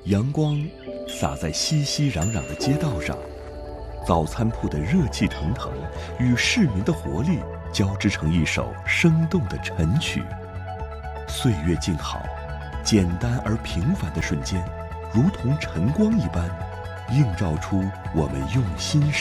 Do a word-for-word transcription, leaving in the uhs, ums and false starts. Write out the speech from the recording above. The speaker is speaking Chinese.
阳光洒在熙熙攘攘的街道上，早餐铺的热气腾腾与市民的活力交织成一首生动的晨曲。岁月静好，简单而平凡的瞬间，如同晨光一般，映照出我们用心